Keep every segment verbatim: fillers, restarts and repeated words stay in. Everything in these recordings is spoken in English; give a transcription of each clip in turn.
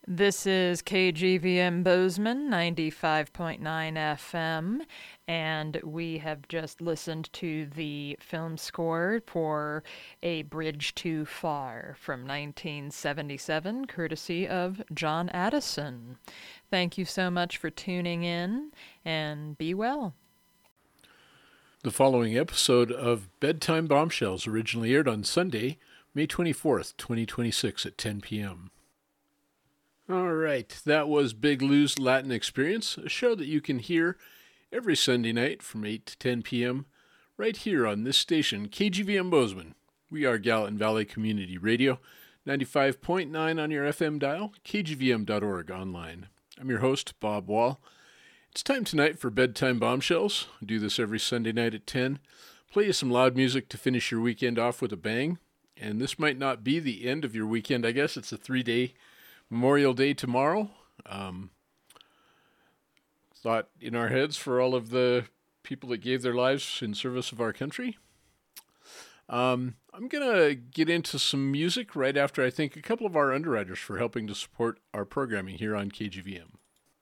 This is K G V M Bozeman, ninety-five point nine F M, and we have just listened to the film score for A Bridge Too Far from nineteen seventy-seven, courtesy of John Addison. Thank you so much for tuning in, and be well. The following episode of Bedtime Bombshells originally aired on Sunday, May twenty-fourth, twenty twenty-six at ten p.m. All right, that was Big Lou's Latin Experience, a show that you can hear every Sunday night from eight to ten p.m. right here on this station, K G V M Bozeman. We are Gallatin Valley Community Radio, ninety-five point nine on your F M dial, k g v m dot org online. I'm your host, Bob Wall. It's time tonight for Bedtime Bombshells. I do this every Sunday night at ten. Play you some loud music to finish your weekend off with a bang. And this might not be the end of your weekend, I guess. It's a three-day Memorial Day tomorrow. Um, thought in our heads for all of the people that gave their lives in service of our country. Um, I'm going to get into some music right after I thank a couple of our underwriters for helping to support our programming here on K G V M.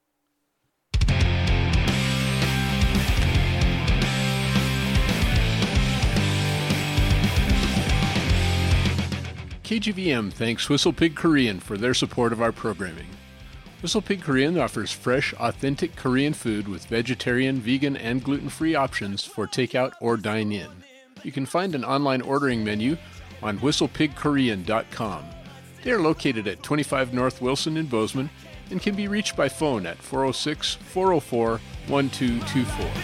K G V M thanks Whistle Pig Korean for their support of our programming. Whistle Pig Korean offers fresh, authentic Korean food with vegetarian, vegan, and gluten-free options for takeout or dine-in. You can find an online ordering menu on whistle pig korean dot com. They are located at twenty-five North Wilson in Bozeman and can be reached by phone at four oh six, four oh four, one two two four.